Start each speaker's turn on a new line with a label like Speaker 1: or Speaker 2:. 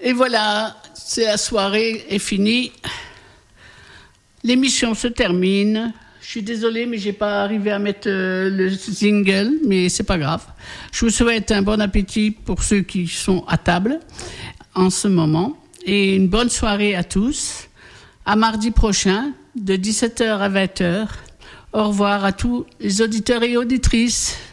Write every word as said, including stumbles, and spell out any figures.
Speaker 1: Et voilà, c'est la soirée est finie. L'émission se termine. Je suis désolée, mais j'ai pas arrivé à mettre euh, le jingle, mais c'est pas grave. Je vous souhaite un bon appétit pour ceux qui sont à table en ce moment et une bonne soirée à tous. À mardi prochain, de dix-sept heures à vingt heures. Au revoir à tous les auditeurs et auditrices.